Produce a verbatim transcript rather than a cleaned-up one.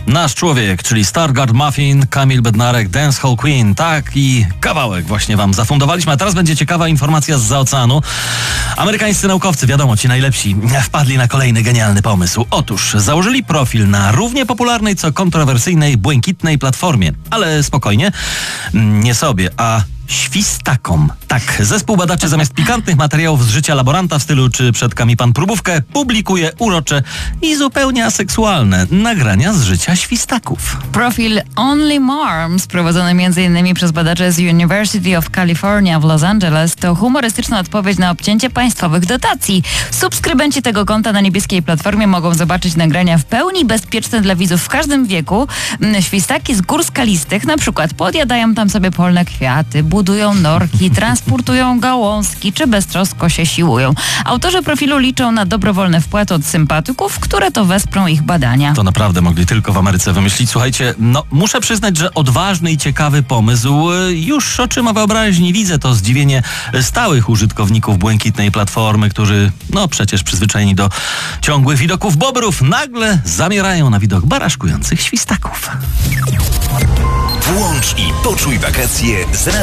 Nasz człowiek, czyli Stargard Muffin, Kamil Bednarek, Dancehall Queen. Tak, i kawałek właśnie wam zafundowaliśmy. A teraz będzie ciekawa informacja zza oceanu. Amerykańscy naukowcy, wiadomo, ci najlepsi, wpadli na kolejny genialny pomysł. Otóż założyli profil na równie popularnej, co kontrowersyjnej, błękitnej platformie. Ale spokojnie, nie sobie, a świstakom. Tak, zespół badaczy zamiast pikantnych materiałów z życia laboranta w stylu czy przed mi pan próbówkę, publikuje urocze i zupełnie aseksualne nagrania z życia świstaków. Profil Only Marms, prowadzony między innymi przez badaczy z University of California w Los Angeles, to humorystyczna odpowiedź na obcięcie państwowych dotacji. Subskrybenci tego konta na niebieskiej platformie mogą zobaczyć nagrania w pełni bezpieczne dla widzów w każdym wieku. Świstaki z gór skalistych na przykład podjadają tam sobie polne kwiaty, budują norki, transportują gałązki, czy beztrosko się siłują. Autorzy profilu liczą na dobrowolne wpłaty od sympatyków, które to wesprą ich badania. To naprawdę mogli tylko w Ameryce wymyślić. Słuchajcie, no muszę przyznać, że odważny i ciekawy pomysł. Już oczyma wyobraźni widzę to zdziwienie stałych użytkowników błękitnej platformy, którzy, no przecież przyzwyczajeni do ciągłych widoków bobrów, nagle zamierają na widok baraszkujących świstaków. Włącz i poczuj wakacje z